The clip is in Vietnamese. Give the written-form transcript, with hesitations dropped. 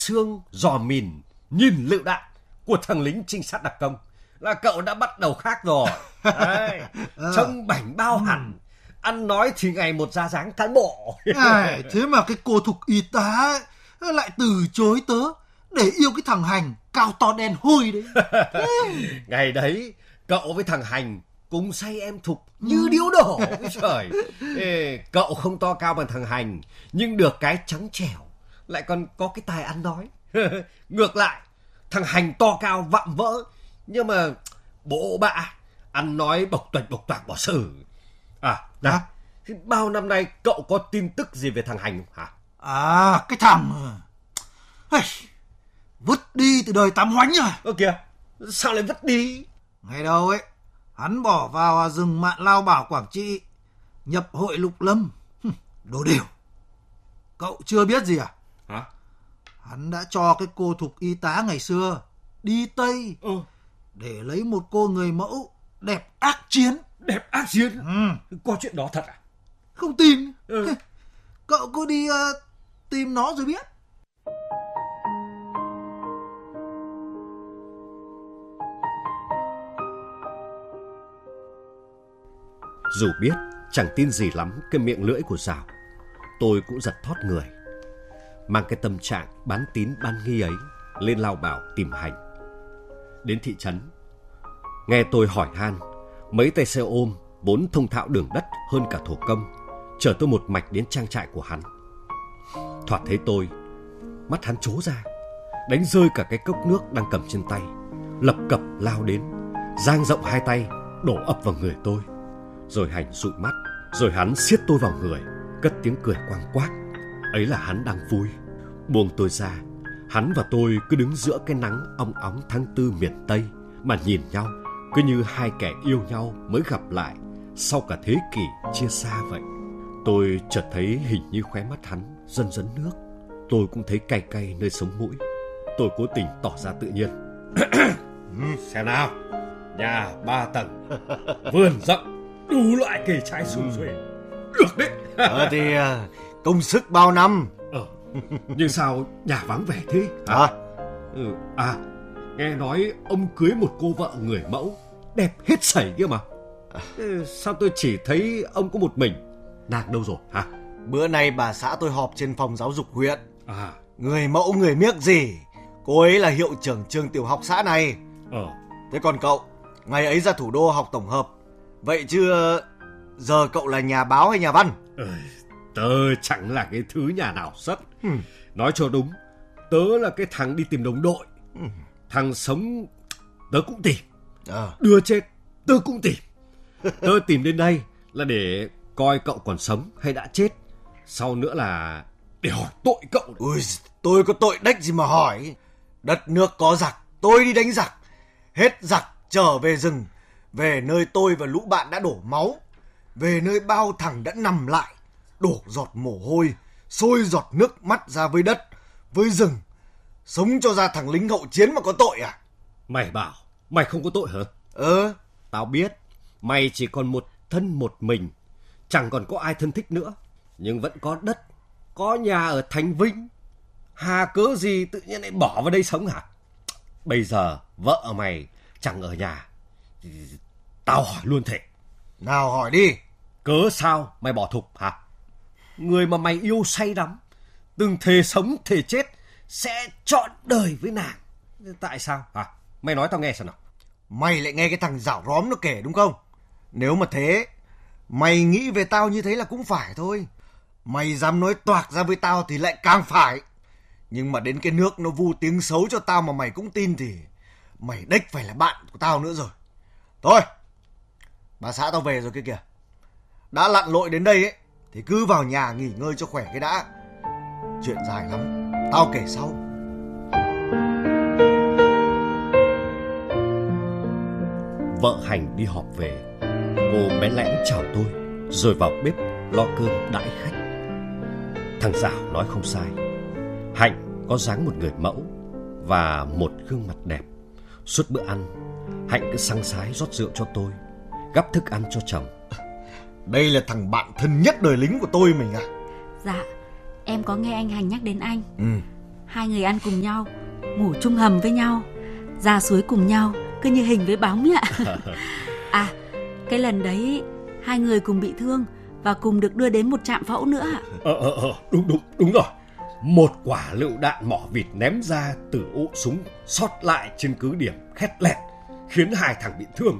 xương giò mìn nhìn lựu đạn của thằng lính trinh sát đặc công là cậu đã bắt đầu khác rồi. Đấy, trông bảnh bao hẳn, ăn nói thì ngày một ra dáng cán bộ. Thế mà cái cô thục y tá lại từ chối tớ để yêu cái thằng Hành cao to đen hôi đấy. Ngày đấy cậu với thằng Hành cùng say em Thục như điếu đổ. Trời, cậu không to cao bằng thằng Hành, nhưng được cái trắng trẻo, lại còn có cái tài ăn nói. Ngược lại, thằng Hành to cao vạm vỡ, nhưng mà bộ bạ, ăn nói bộc toạc bỏ sử. Bao năm nay cậu có tin tức gì về thằng Hành không hả? Cái thằng vứt đi từ đời Tám Hoánh rồi. Ơ kìa, sao lại vứt đi? Ngày đầu ấy, hắn bỏ vào rừng Mạn Lao Bảo Quảng Trị, nhập hội Lục Lâm. Đồ đều. Cậu chưa biết gì à? Hả? Hắn đã cho cái cô thục y tá ngày xưa đi Tây để lấy một cô người mẫu đẹp ác chiến. Đẹp ác chiến? Có chuyện đó thật à? Không tin. Cậu cứ đi tìm nó rồi biết. Dù biết chẳng tin gì lắm cái miệng lưỡi của Giảo, tôi cũng giật thót người, mang cái tâm trạng bán tín bán nghi ấy lên Lao Bảo tìm Hành. Đến thị trấn, nghe tôi hỏi han, mấy tay xe ôm vốn thông thạo đường đất hơn cả thổ công chở tôi một mạch đến trang trại của hắn. Thoạt thấy tôi, mắt hắn trố ra, đánh rơi cả cái cốc nước đang cầm trên tay, lập cập lao đến, dang rộng hai tay đổ ập vào người tôi. Rồi Hành dụi mắt, rồi hắn siết tôi vào người, cất tiếng cười quang quác. Ấy là hắn đang vui. Buông tôi ra, hắn và tôi cứ đứng giữa cái nắng ong óng tháng 4 miền Tây mà nhìn nhau, cứ như hai kẻ yêu nhau mới gặp lại sau cả thế kỷ chia xa vậy. Tôi chợt thấy hình như khóe mắt hắn dần dần nước. Tôi cũng thấy cay cay nơi sống mũi. Tôi cố tình tỏ ra tự nhiên. Xem nào, nhà 3 tầng, vườn rộng, đủ loại cây trái sum xuê. Được đấy. Thì công sức bao năm. Nhưng sao nhà vắng vẻ thế hả? Nghe nói ông cưới một cô vợ người mẫu đẹp hết sảy kia mà. Sao tôi chỉ thấy ông có một mình? Nàng đâu rồi hả? Bữa nay bà xã tôi họp trên phòng giáo dục huyện. Người mẫu người miếc gì, cô ấy là hiệu trưởng trường tiểu học xã này. Thế còn cậu, ngày ấy ra thủ đô học tổng hợp. Vậy chứ giờ cậu là nhà báo hay nhà văn? Tớ chẳng là cái thứ nhà nào sất. Nói cho đúng, tớ là cái thằng đi tìm đồng đội. Thằng sống tớ cũng tìm, đưa chết tớ cũng tìm. Tớ tìm đến đây là để coi cậu còn sống hay đã chết. Sau nữa là để hỏi tội cậu. Tôi có tội đếch gì mà hỏi. Đất nước có giặc, tôi đi đánh giặc. Hết giặc trở về rừng, về nơi tôi và lũ bạn đã đổ máu, về nơi bao thằng đã nằm lại, đổ giọt mồ hôi, sôi giọt nước mắt ra với đất, với rừng. Sống cho ra thằng lính hậu chiến mà có tội à? Mày bảo mày không có tội hả? Tao biết mày chỉ còn một thân một mình, chẳng còn có ai thân thích nữa, nhưng vẫn có đất, có nhà ở Thành Vinh. Hà cớ gì tự nhiên lại bỏ vào đây sống hả? Bây giờ vợ mày chẳng ở nhà, tao hỏi luôn thể. Nào hỏi đi. Cớ sao mày bỏ Thục hả? Người mà mày yêu say đắm, từng thề sống thề chết sẽ trọn đời với nàng. Tại sao hả? Mày nói tao nghe xem nào. Mày lại nghe cái thằng Giảo Róm nó kể đúng không? Nếu mà thế, mày nghĩ về tao như thế là cũng phải thôi. Mày dám nói toạc ra với tao thì lại càng phải. Nhưng mà đến cái nước nó vu tiếng xấu cho tao mà mày cũng tin thì mày đếch phải là bạn của tao nữa rồi. Thôi, bà xã tao về rồi kia kìa. Đã lặn lội đến đây ấy thì cứ vào nhà nghỉ ngơi cho khỏe cái đã. Chuyện dài lắm, tao kể sau. Vợ Hành đi họp về, cô bén lẽn chào tôi rồi vào bếp lo cơm đãi khách. Thằng Giảo nói không sai, Hạnh có dáng một người mẫu và một gương mặt đẹp. Suốt bữa ăn, Hạnh cứ săng sái rót rượu cho tôi, gắp thức ăn cho chồng. Đây là thằng bạn thân nhất đời lính của tôi mình à? Dạ, em có nghe anh Hành nhắc đến anh. Hai người ăn cùng nhau, ngủ chung hầm với nhau, ra suối cùng nhau, cứ như hình với bóng ạ. À, cái lần đấy hai người cùng bị thương và cùng được đưa đến một trạm phẫu nữa ạ. Đúng rồi. Một quả lựu đạn mỏ vịt ném ra từ ụ súng sót lại trên cứ điểm khét lẹt, khiến hai thằng bị thương.